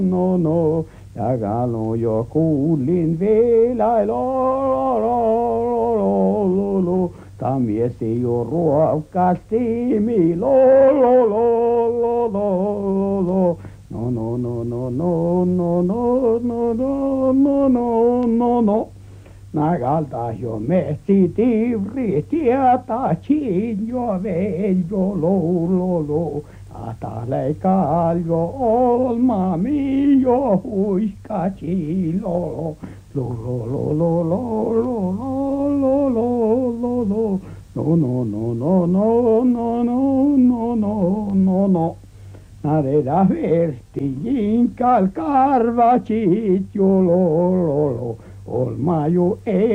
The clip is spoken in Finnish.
no, no, ja kanu jo kuulin vielä, lo, lo, lo, lo, lo, lo, ta mies jo ruokasti mi, lo, lo, lo, lo, lo, lo, no, no, no, no, no, no, no, no, no, no, no, no, no. Nagalta jo mehti tivri tietä jo veljo lo lo lo. Ata leikal jo olma mi jo huiskasi lo lo lo lo lo lo lo lo lo lo lo. No no no no no no no no no no no. Nareda verti jinkal karvasit jo lo lo lo. Olma jo ei.